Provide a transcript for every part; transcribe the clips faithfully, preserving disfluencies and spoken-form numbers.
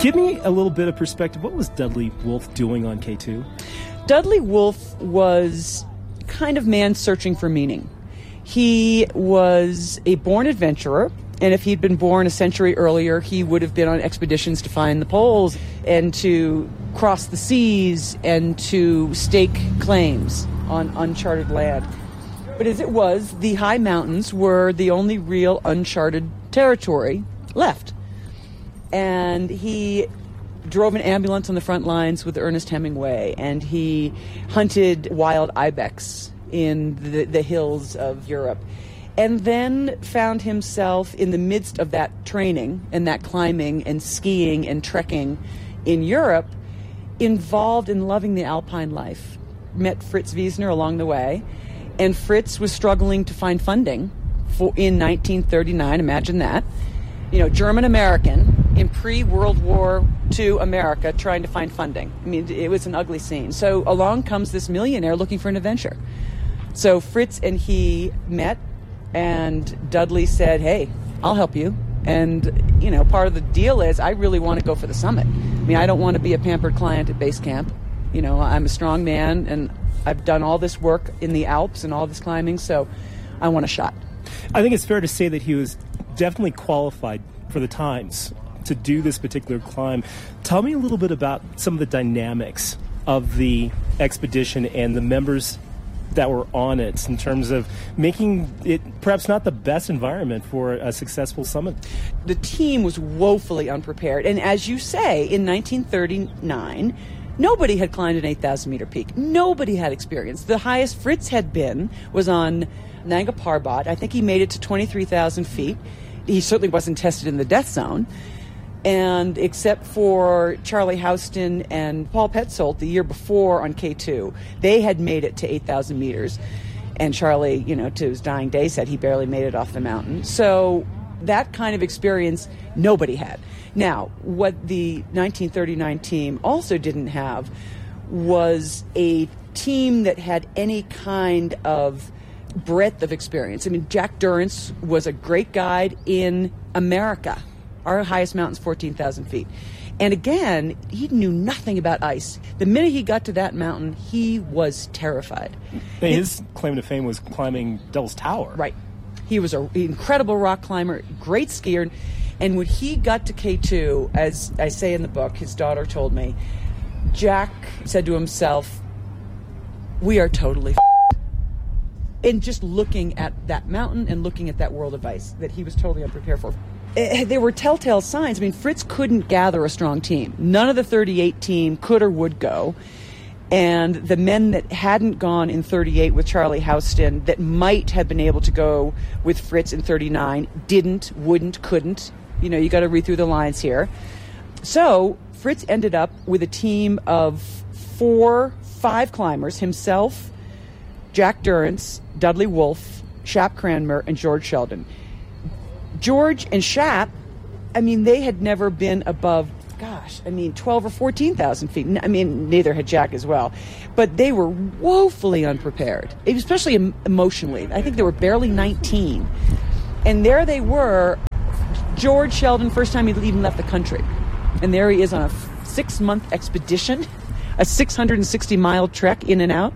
Give me a little bit of perspective. What was Dudley Wolfe doing on K two? Dudley Wolfe was kind of man searching for meaning. He was a born adventurer, and if he'd been born a century earlier, he would have been on expeditions to find the poles and to cross the seas and to stake claims on uncharted land. But as it was, the high mountains were the only real uncharted territory left. And he drove an ambulance on the front lines with Ernest Hemingway, and he hunted wild ibex in the, the hills of Europe, and then found himself in the midst of that training and that climbing and skiing and trekking in Europe, involved in loving the alpine life. Met Fritz Wiesner along the way, and Fritz was struggling to find funding for in nineteen thirty-nine. Imagine that. You know, German-American in pre-World War Two America trying to find funding. I mean, it was an ugly scene. So along comes this millionaire looking for an adventure. So Fritz and he met, and Dudley said, hey, I'll help you. And, you know, part of the deal is I really want to go for the summit. I mean, I don't want to be a pampered client at base camp. You know, I'm a strong man, and I've done all this work in the Alps and all this climbing, so I want a shot. I think it's fair to say that he was definitely qualified for the times to do this particular climb. Tell me a little bit about some of the dynamics of the expedition and the members that were on it in terms of making it perhaps not the best environment for a successful summit. The team was woefully unprepared. And as you say, in nineteen thirty-nine, nobody had climbed an eight thousand meter peak. Nobody had experience. The highest Fritz had been was on Nanga Parbat. I think he made it to twenty-three thousand feet. He certainly wasn't tested in the death zone. And except for Charlie Houston and Paul Petzold the year before on K two, they had made it to eight thousand meters. And Charlie, you know, to his dying day said he barely made it off the mountain. So that kind of experience nobody had. Now, what the nineteen thirty-nine team also didn't have was a team that had any kind of breadth of experience. I mean, Jack Durrance was a great guide in America. Our highest mountain's fourteen thousand feet. And again, he knew nothing about ice. The minute he got to that mountain, he was terrified. His it, claim to fame was climbing Devil's Tower. Right. He was an incredible rock climber, great skier. And when he got to K two, as I say in the book, his daughter told me, Jack said to himself, we are totally f***ed. And just looking at that mountain and looking at that world of ice that he was totally unprepared for. There were telltale signs. I mean, Fritz couldn't gather a strong team. None of the thirty-eight team could or would go. And the men that hadn't gone in thirty-eight with Charlie Houston that might have been able to go with Fritz in thirty-nine didn't, wouldn't, couldn't. You know, you got to read through the lines here. So Fritz ended up with a team of four, five climbers, himself, Jack Durrance, Dudley Wolfe, Shap Cranmer, and George Sheldon. George and Shap, I mean, they had never been above, gosh, I mean, twelve or fourteen thousand feet. I mean, neither had Jack as well. But they were woefully unprepared, especially emotionally. I think they were barely nineteen. And there they were, George Sheldon, first time he'd even left the country. And there he is on a six-month expedition, a six hundred sixty mile trek in and out.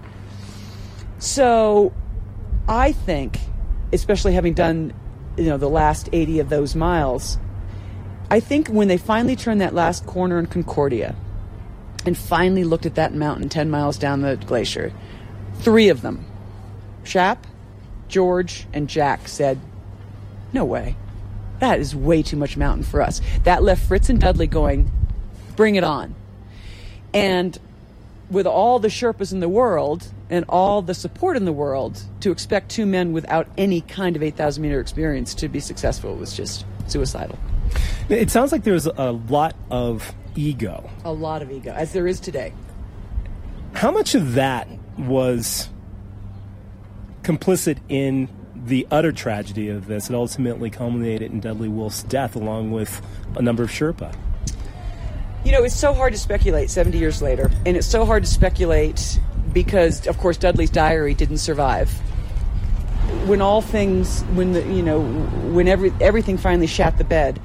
So I think, especially having done, you know, the last eighty of those miles, I think when they finally turned that last corner in Concordia and finally looked at that mountain ten miles down the glacier, three of them, Shap, George, and Jack, said, no way. That is way too much mountain for us. That left Fritz and Dudley going, bring it on. And with all the Sherpas in the world and all the support in the world, to expect two men without any kind of eight thousand meter experience to be successful was just suicidal. It sounds like there was a lot of ego. A lot of ego, as there is today. How much of that was complicit in the utter tragedy of this that ultimately culminated in Dudley Wolfe's death, along with a number of Sherpa? You know, it's so hard to speculate seventy years later, and it's so hard to speculate because, of course, Dudley's diary didn't survive. When all things, when the, you know, when every everything finally shat the bed,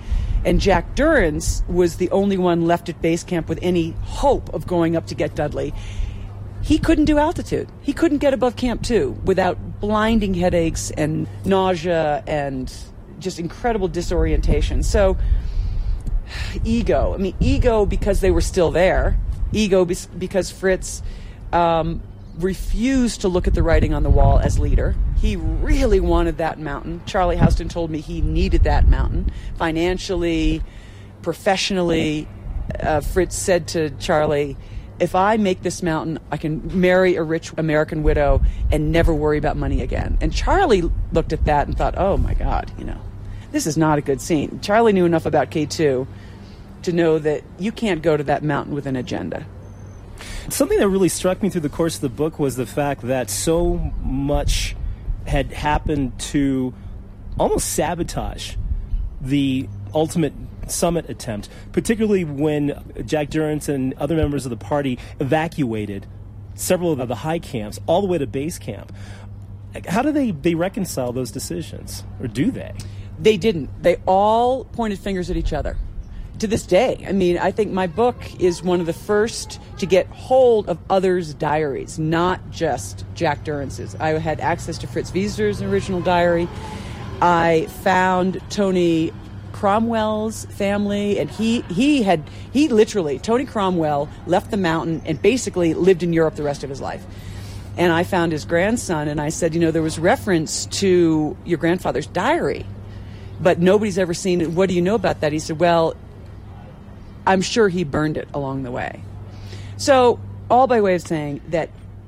And Jack Durrance was the only one left at base camp with any hope of going up to get Dudley. He couldn't do altitude. He couldn't get above Camp two without blinding headaches and nausea and just incredible disorientation. So, ego. I mean, ego because they were still there. Ego be- because Fritz um, refused to look at the writing on the wall as leader. He really wanted that mountain. Charlie Houston told me he needed that mountain financially, professionally. Uh, Fritz said to Charlie, if I make this mountain, I can marry a rich American widow and never worry about money again. And Charlie looked at that and thought, oh my God, you know, this is not a good scene. Charlie knew enough about K two to know that you can't go to that mountain with an agenda. Something that really struck me through the course of the book was the fact that so much had happened to almost sabotage the ultimate summit attempt, particularly when Jack Durrance and other members of the party evacuated several of the high camps all the way to base camp. How do they, they reconcile those decisions, or do they? They didn't. They all pointed fingers at each other. To this day, I mean, I think my book is one of the first to get hold of others' diaries, not just Jack Durrance's. I had access to Fritz Wieser's original diary. I found Tony Cromwell's family, and he he had he literally Tony Cromwell left the mountain and basically lived in Europe the rest of his life. And I found his grandson, and I said, you know, there was reference to your grandfather's diary, but nobody's ever seen it. What do you know about that? He said, well, I'm sure he burned it along the way. So, all by way of saying that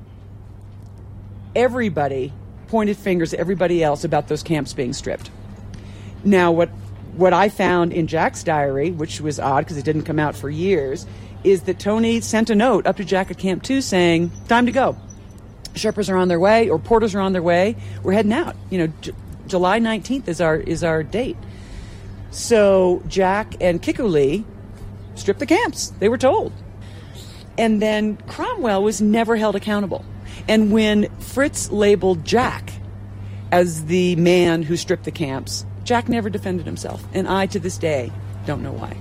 everybody pointed fingers at everybody else about those camps being stripped. Now, what what I found in Jack's diary, which was odd because it didn't come out for years, is that Tony sent a note up to Jack at Camp two saying, time to go. Sherpas are on their way, or porters are on their way. We're heading out. You know, J- July nineteenth is our is our date. So Jack and Kikulee stripped the camps. They were told. And then Cromwell was never held accountable. And when Fritz labeled Jack as the man who stripped the camps, Jack never defended himself. And I, to this day, don't know why.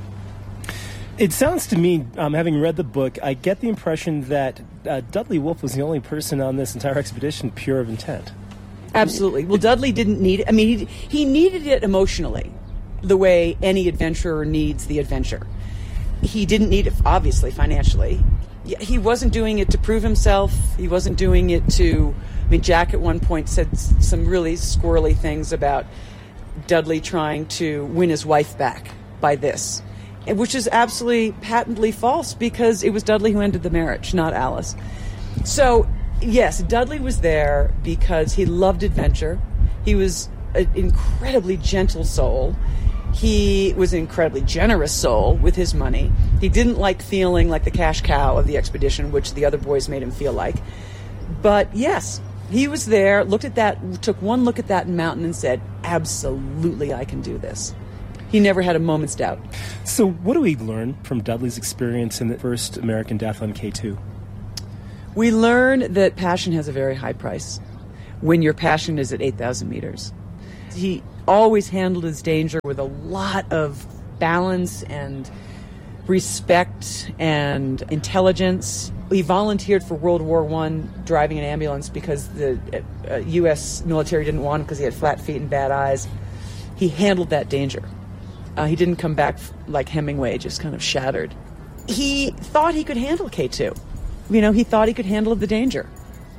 It sounds to me, um, having read the book, I get the impression that uh, Dudley Wolfe was the only person on this entire expedition pure of intent. Absolutely. Well, Dudley didn't need it. I mean, he, he needed it emotionally, the way any adventurer needs the adventure. He didn't need it, obviously, financially. He wasn't doing it to prove himself. He wasn't doing it to... I mean, Jack at one point said some really squirrely things about Dudley trying to win his wife back by this, which is absolutely patently false because it was Dudley who ended the marriage, not Alice. So, yes, Dudley was there because he loved adventure. He was an incredibly gentle soul. He was an incredibly generous soul with his money. He didn't like feeling like the cash cow of the expedition, which the other boys made him feel like. But yes, he was there, looked at that, took one look at that mountain and said, absolutely, I can do this. He never had a moment's doubt. So what do we learn from Dudley's experience in the first American death on K two? We learn that passion has a very high price when your passion is at eight thousand meters. He always handled his danger with a lot of balance and respect and intelligence. He volunteered for World War One driving an ambulance because the uh, U S military didn't want him because he had flat feet and bad eyes. He handled that danger. Uh, he didn't come back like Hemingway, just kind of shattered. He thought he could handle K two. You know, he thought he could handle the danger.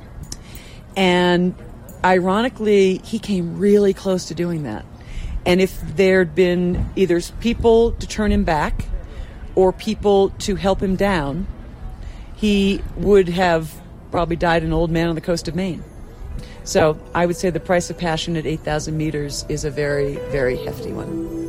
And ironically, he came really close to doing that. And if there'd been either people to turn him back or people to help him down, he would have probably died an old man on the coast of Maine. So I would say the price of passion at eight thousand meters is a very, very hefty one.